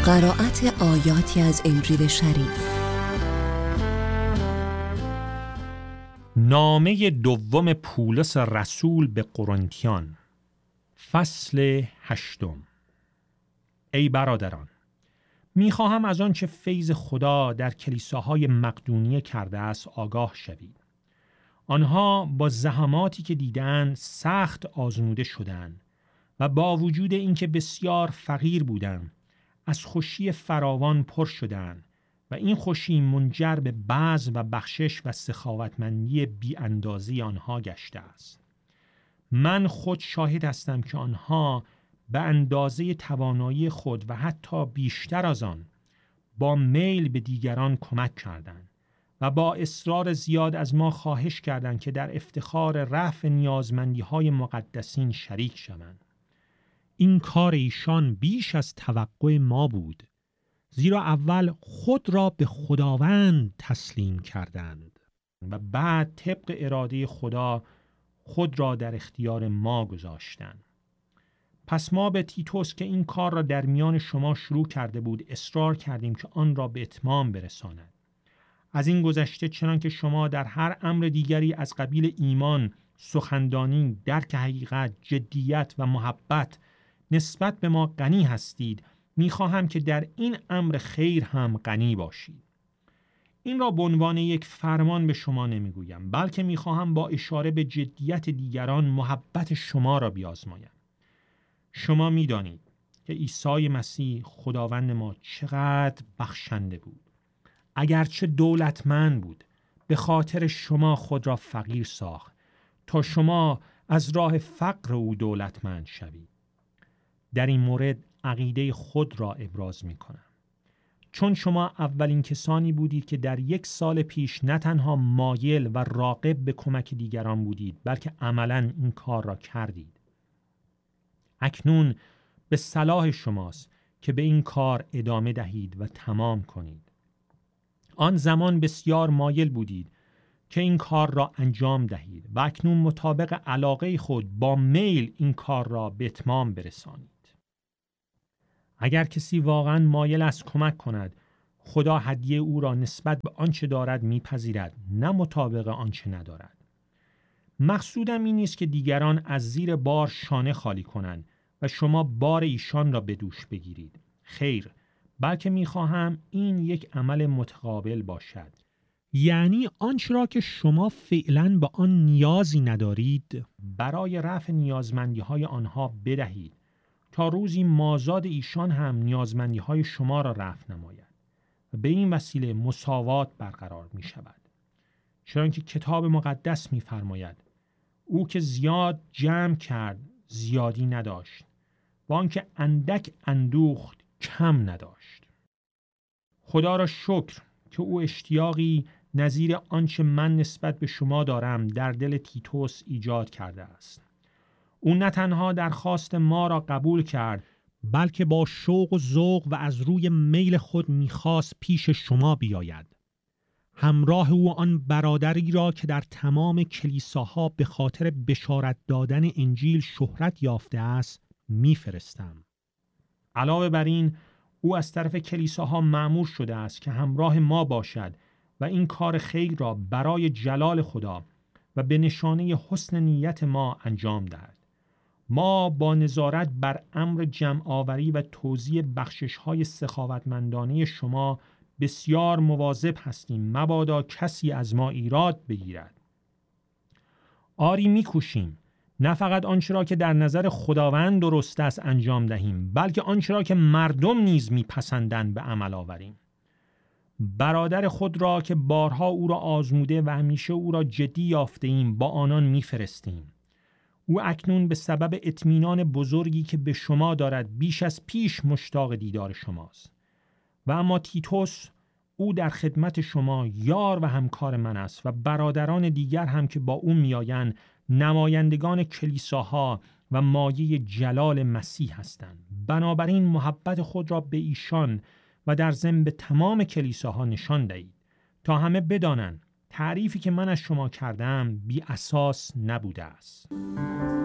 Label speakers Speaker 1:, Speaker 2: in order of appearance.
Speaker 1: قرائت آیاتی از انجیل شریف.
Speaker 2: نامه دوم پولس رسول به قرنتیان، فصل 8. ای برادران، میخواهم از آنچه فیض خدا در کلیساهای مقدونیه کرده است آگاه شوید. آنها با زحماتی که دیدند سخت آزموده شدند و با وجود اینکه بسیار فقیر بودند از خوشی فراوان پر شدند و این خوشی منجر به بذل و بخشش و سخاوتمندی بی اندازه آنها گشته است. من خود شاهد هستم که آنها به اندازه توانایی خود و حتی بیشتر از آن با میل به دیگران کمک کردند و با اصرار زیاد از ما خواهش کردند که در افتخار رفع نیازمندی‌های مقدسین شریک شوند. این کار ایشان بیش از توقع ما بود، زیرا اول خود را به خداوند تسلیم کردند و بعد طبق اراده خدا خود را در اختیار ما گذاشتند. پس ما به تیتوس که این کار را در میان شما شروع کرده بود اصرار کردیم که آن را به اتمام برساند. از این گذشته چنان که شما در هر امر دیگری از قبیل ایمان، سخندانی، درک حقیقت، جدیت و محبت نسبت به ما غنی هستید، میخواهم که در این امر خیر هم غنی باشید. این را به عنوان یک فرمان به شما نمیگویم، بلکه میخواهم با اشاره به جدیت دیگران محبت شما را بیازمایم. شما میدانید که عیسی مسیح خداوند ما چقدر بخشنده بود. اگرچه دولتمند بود، به خاطر شما خود را فقیر ساخت تا شما از راه فقر او دولتمند شوید. در این مورد عقیده خود را ابراز می کنم. چون شما اولین کسانی بودید که در 1 سال پیش نه تنها مایل و راغب به کمک دیگران بودید، بلکه عملاً این کار را کردید. اکنون به صلاح شماست که به این کار ادامه دهید و تمام کنید. آن زمان بسیار مایل بودید که این کار را انجام دهید و اکنون مطابق علاقه خود با میل این کار را به اتمام برسانید. اگر کسی واقعا مایل است کمک کند، خدا هدیه او را نسبت به آنچه دارد میپذیرد، نه مطابق آنچه ندارد. مقصودم این نیست که دیگران از زیر بار شانه خالی کنند و شما بار ایشان را به دوش بگیرید. خیر، بلکه میخواهم این یک عمل متقابل باشد. یعنی آنچه را که شما فعلا به آن نیازی ندارید برای رفع نیازمندی‌های آنها بدهید تا روزی مازاد ایشان هم نیازمندی‌های شما را رفع نماید و به این وسیله مساوات برقرار می شود. چنانکه کتاب مقدس می فرماید او که زیاد جمع کرد زیادی نداشت و آنکه اندک اندوخت کم نداشت. خدا را شکر که او اشتیاقی نظیر آنچه من نسبت به شما دارم در دل تیتوس ایجاد کرده است. او نه تنها درخواست ما را قبول کرد، بلکه با شوق و ذوق و از روی میل خود میخواست پیش شما بیاید. همراه او آن برادری را که در تمام کلیساها به خاطر بشارت دادن انجیل شهرت یافته است میفرستم. علاوه بر این، او از طرف کلیساها مأمور شده است که همراه ما باشد و این کار خیر را برای جلال خدا و به نشانه حسن نیت ما انجام دهد. ما با نظارت بر امر جمع آوری و توزیع بخشش‌های سخاوتمندانه شما بسیار مواظب هستیم، مبادا کسی از ما ایراد بگیرد. آری می‌کوشیم نه فقط آنچه را که در نظر خداوند درست است انجام دهیم، بلکه آنچه را که مردم نیز میپسندند به عمل آوریم. برادر خود را که بارها او را آزموده و همیشه او را جدی یافته ایم با آنان میفرستیم. او اکنون به سبب اطمینان بزرگی که به شما دارد بیش از پیش مشتاق دیدار شماست. و اما تیتوس، او در خدمت شما یار و همکار من است و برادران دیگر هم که با او میآیند نمایندگان کلیساها و مایه جلال مسیح هستند. بنابراین محبت خود را به ایشان و در ضمن به تمام کلیساها نشان دهید تا همه بدانند تعریفی که من از شما کردم بی اساس نبوده است.